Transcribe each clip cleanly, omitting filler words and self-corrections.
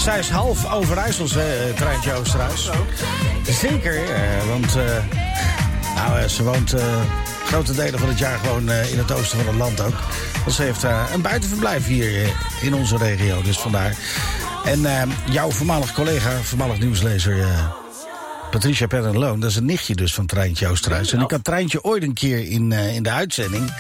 zij is half Overijssels, Treintje Oosterhuis. Zeker, want ze woont grote delen van het jaar gewoon in het oosten van het land ook. Dus ze heeft een buitenverblijf hier in onze regio, dus vandaar. En jouw voormalig collega, voormalig nieuwslezer Patricia Perrenloon, dat is een nichtje dus van Treintje Oosterhuis. En ik had Treintje ooit een keer in de uitzending.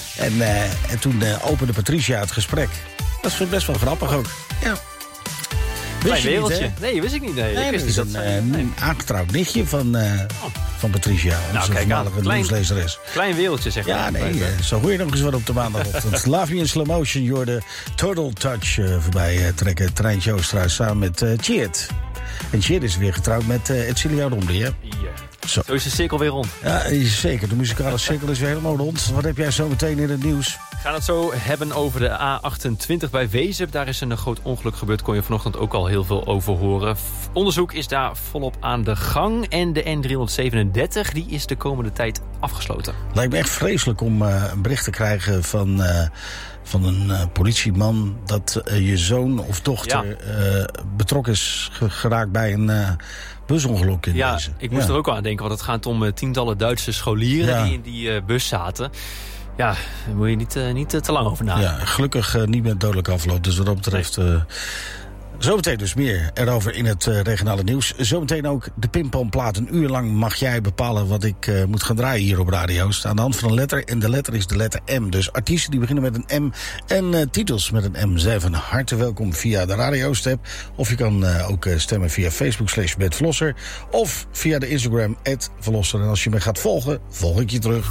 En toen opende Patricia het gesprek. Dat is best wel grappig ook. Ja. Klein wereldje. Niet, nee, wist ik niet. Nee, ik wist niet dat een aangetrouwd nichtje van Patricia. Onze voormalige nieuwslezeres. Klein wereldje, zeg maar. Ja, nee, zo hoor je nog eens wat op de maandagochtend. Love Me in Slow Motion, je hoorde Total Touch voorbij trekken. Treintje Oosterhuis samen met Tjeerd. En Tjeerd is weer getrouwd met Edcilia Romli, hè? Ja. Zo is de cirkel weer rond. Ja, zeker. De muzikale cirkel is weer helemaal rond. Wat heb jij zo meteen in het nieuws? We gaan het zo hebben over de A28 bij Wezep. Daar is een groot ongeluk gebeurd. Kon je vanochtend ook al heel veel over horen. Onderzoek is daar volop aan de gang. En de N337 die is de komende tijd afgesloten. Lijkt me echt vreselijk om een bericht te krijgen van een politieman dat je zoon of dochter betrokken is geraakt bij een busongeluk in deze. Ik moest er ook aan denken, want het gaat om tientallen Duitse scholieren die in die bus zaten. Ja, daar moet je niet te lang over nadenken. Ja, gelukkig niet met dodelijk afloop. Dus wat dat betreft... Zometeen dus meer erover in het regionale nieuws. Zometeen ook de Pimpamplaat. Een uur lang mag jij bepalen wat ik moet gaan draaien hier op radio's. Aan de hand van een letter. En de letter is de letter M. Dus artiesten die beginnen met een M. En titels met een M zijn van harte welkom via de radio's-app. Of je kan ook stemmen via Facebook /Bert Vlosser. Of via de Instagram @Vlosser. En als je me gaat volgen, volg ik je terug.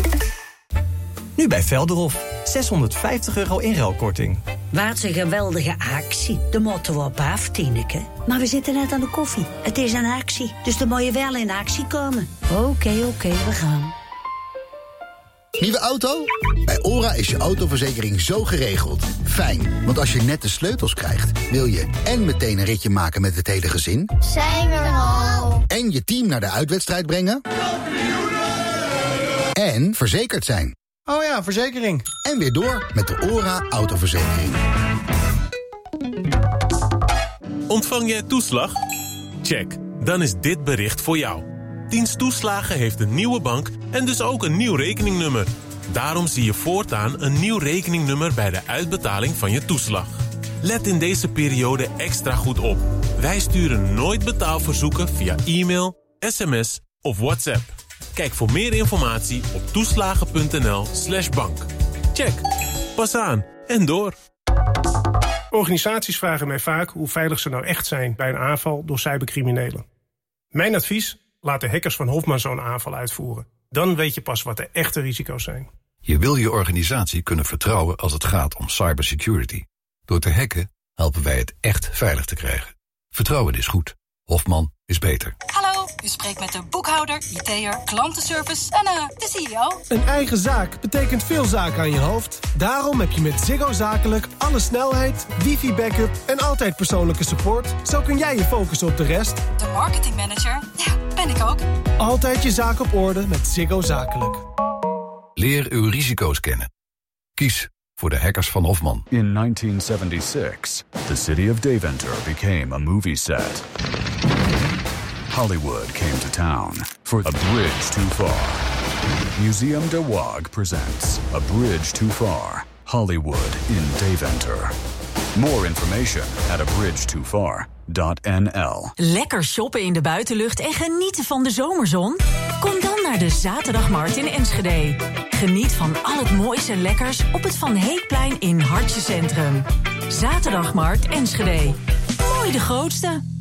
Nu bij Velderhof. €650 inruilkorting. Wat een geweldige actie. De moeten we op af, Tineke. Maar we zitten net aan de koffie. Het is een actie, dus dan moet je wel in actie komen. Oké, we gaan. Nieuwe auto? Bij ORA is je autoverzekering zo geregeld. Fijn, want als je net de sleutels krijgt, wil je en meteen een ritje maken met het hele gezin. Zijn we al? En je team naar de uitwedstrijd brengen. En verzekerd zijn. Oh ja, verzekering. En weer door met de ORA autoverzekering. Ontvang jij toeslag? Check, dan is dit bericht voor jou. Dienst Toeslagen heeft een nieuwe bank en dus ook een nieuw rekeningnummer. Daarom zie je voortaan een nieuw rekeningnummer bij de uitbetaling van je toeslag. Let in deze periode extra goed op. Wij sturen nooit betaalverzoeken via e-mail, sms of WhatsApp. Kijk voor meer informatie op toeslagen.nl/bank. Check. Pas aan en door. Organisaties vragen mij vaak hoe veilig ze nou echt zijn bij een aanval door cybercriminelen. Mijn advies? Laat de hackers van Hofman zo'n aanval uitvoeren. Dan weet je pas wat de echte risico's zijn. Je wil je organisatie kunnen vertrouwen als het gaat om cybersecurity. Door te hacken helpen wij het echt veilig te krijgen. Vertrouwen is goed. Hofman is beter. Hallo, u spreekt met de boekhouder, IT'er, klantenservice en de CEO. Een eigen zaak betekent veel zaken aan je hoofd. Daarom heb je met Ziggo Zakelijk alle snelheid, wifi-backup en altijd persoonlijke support. Zo kun jij je focussen op de rest. De marketingmanager, ja, ben ik ook. Altijd je zaak op orde met Ziggo Zakelijk. Leer uw risico's kennen. Kies voor de hackers van Hofman. In 1976, the city of Deventer became a movie set. Hollywood came to town for A Bridge Too Far. Museum de Waag presents A Bridge Too Far, Hollywood in Deventer. More information at abridgetofar.nl. Lekker shoppen in de buitenlucht en genieten van de zomerzon? Kom dan naar de Zaterdagmarkt in Enschede. Geniet van al het moois en lekkers op het Van Heekplein in Hartje Centrum. Zaterdagmarkt Enschede. Mooi de grootste.